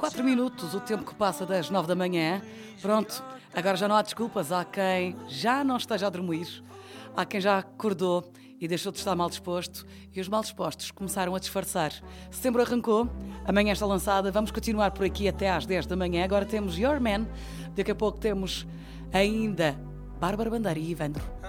4 minutos, o tempo que passa das 9 da manhã. Pronto, agora já não há desculpas. Há quem já não esteja a dormir, há quem já acordou e deixou de estar mal disposto, e os mal dispostos começaram a disfarçar. Setembro arrancou, amanhã está lançada, vamos continuar por aqui até às 10 da manhã. Agora temos Your Man, daqui a pouco temos ainda Bárbara Bandeira e Ivandro.